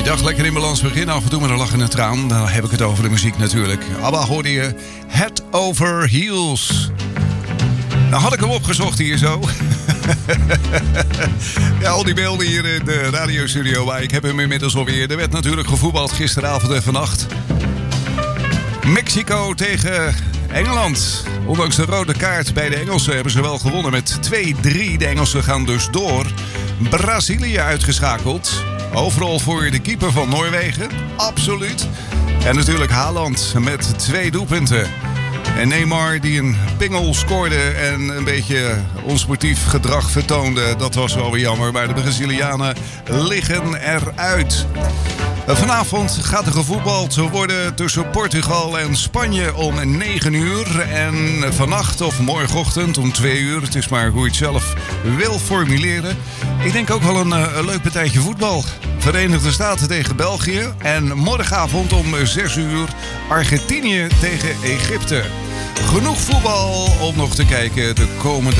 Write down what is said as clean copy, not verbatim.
Je dag lekker in balans beginnen, af en toe met een lach en een traan. Dan heb ik het over de muziek natuurlijk. ABBA hoorde je Head Over Heels. Nou had ik hem opgezocht hier zo. Ja, al die beelden hier in de radiostudio. Maar ik heb hem inmiddels alweer. Er werd natuurlijk gevoetbald gisteravond en vannacht. Mexico tegen Engeland. Ondanks de rode kaart bij de Engelsen hebben ze wel gewonnen met 2-3. De Engelsen gaan dus door. Brazilië uitgeschakeld. Overal voor de keeper van Noorwegen. Absoluut. En natuurlijk Haaland met 2 doelpunten. En Neymar die een pingel scoorde en een beetje onsportief gedrag vertoonde. Dat was wel weer jammer, maar de Brazilianen liggen eruit. Vanavond gaat er gevoetbald worden tussen Portugal en Spanje om 9 uur. En vannacht of morgenochtend om 2 uur. Het is maar hoe je het zelf wil formuleren. Ik denk ook wel een leuk partijtje voetbal. Verenigde Staten tegen België. En morgenavond om 6 uur Argentinië tegen Egypte. Genoeg voetbal om nog te kijken de komende